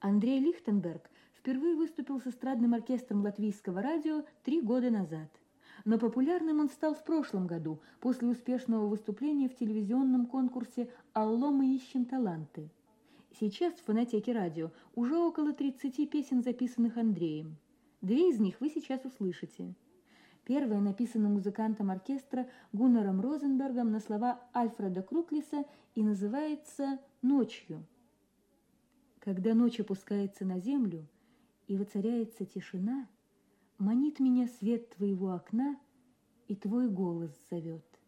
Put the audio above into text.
Андрей Лихтенберг впервые выступил с эстрадным оркестром Латвийского радио 3 года назад. Но популярным он стал в прошлом году, после успешного выступления в телевизионном конкурсе «Алло, мы ищем таланты». Сейчас в фонотеке радио уже около 30 песен, записанных Андреем. 2 из них вы сейчас услышите. Первая написана музыкантом оркестра Гуннаром Розенбергом на слова Альфреда Круклиса и называется «Ночью». Когда ночь опускается на землю и воцаряется тишина, манит меня свет твоего окна, и твой голос зовет.